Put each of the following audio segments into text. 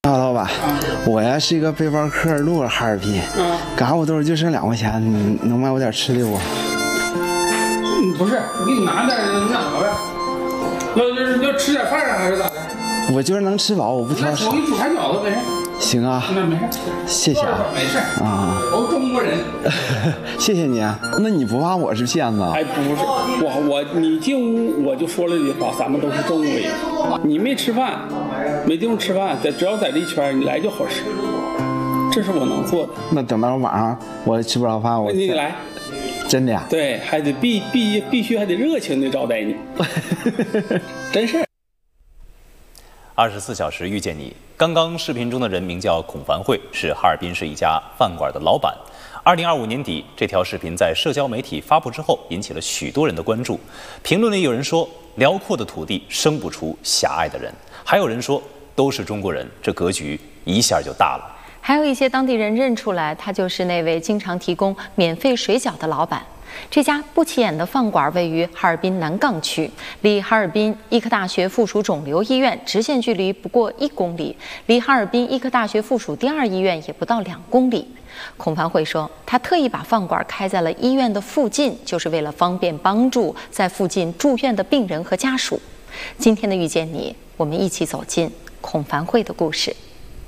老板，我呀是一个背包客，路过哈尔滨，赶我兜里就剩2块钱，你能卖我点吃的不？ 不是，我给你拿点那啥呗，要吃点饭啊，还是咋的？ 我就是能吃饱，我不挑食。 我给你煮盘饺子，没事。 行啊， 那没事， 谢谢啊， 没事啊， 都中国人。 谢谢你啊，那你不怕我是骗子？ 哎，不是，你进屋我就说了一句话，咱们都是中国人。你没吃饭，没地方吃饭，只要在这一圈，你来就好吃。这是我能做的。 那等到晚上我吃不着饭， 你来。 真的呀？ 对，还得必须还得热情的招待你，真是。 24小时遇见你。刚刚视频中的人名叫孔凡慧，是哈尔滨市一家饭馆的老板。2025年底，这条视频在社交媒体发布之后，引起了许多人的关注。评论里有人说，辽阔的土地生不出狭隘的人，还有人说，都是中国人，这格局一下就大了。 还有一些当地人认出来，他就是那位经常提供免费水饺的老板。这家不起眼的饭馆位于哈尔滨南岗区，离哈尔滨医科大学附属肿瘤医院直线距离不过1公里，离哈尔滨医科大学附属第2医院也不到2公里。孔凡慧说，他特意把饭馆开在了医院的附近，就是为了方便帮助在附近住院的病人和家属。今天的遇见你，我们一起走进孔凡慧的故事。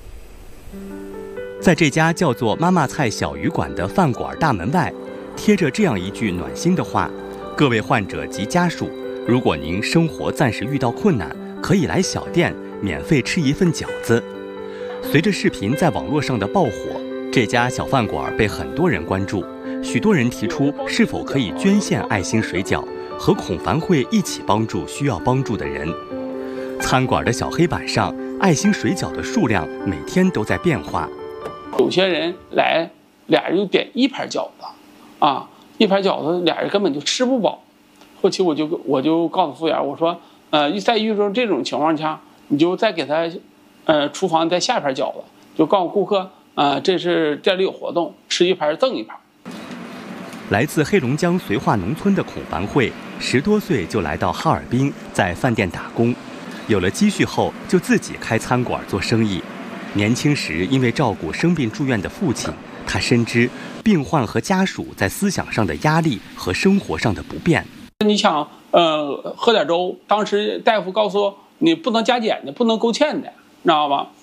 在这家叫做妈妈菜小鱼馆的饭馆大门外，贴着这样一句暖心的话：各位患者及家属，如果您生活暂时遇到困难，可以来小店免费吃一份饺子。随着视频在网络上的爆火，这家小饭馆被很多人关注，许多人提出是否可以捐献爱心水饺，和孔凡慧一起帮助需要帮助的人。餐馆的小黑板上，爱心水饺的数量每天都在变化。 有些人来，俩人就点1盘饺子。1盘饺子，俩人根本就吃不饱。后期我就告诉服务员，我说，在遇到这种情况下，你就再给他，厨房再下1盘饺子，就告诉顾客，这是店里有活动，吃1盘赠1盘。 来自黑龙江绥化农村的孔凡慧，10多岁就来到哈尔滨，在饭店打工，有了积蓄后就自己开餐馆做生意。年轻时因为照顾生病住院的父亲，他深知病患和家属在思想上的压力和生活上的不便。 你想，喝点粥，当时大夫告诉我你不能加碱的，不能勾芡的，你知道吧？